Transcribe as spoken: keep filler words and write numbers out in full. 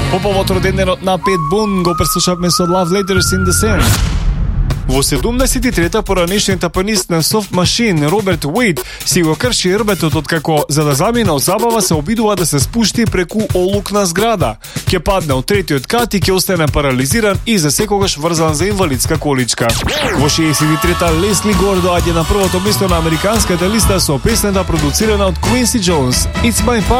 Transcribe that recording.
По повод роденденот на Пет Бун го преслушавме со Love Letters in the Sand. Во седумдесет и трета поранешниот тапанист на Soft Machine Роберт Уейд си го крши рбетот откако за да замине од забава се обидува да се спушти преку олукна зграда. Ќе падне од третиот кат и ќе остане парализиран и за секогаш врзан за инвалидска количка. Во шеесет и трета Лесли Гор доаѓа на првото место на американската листа со песната продуцирана од Quincy Jones It's My Party.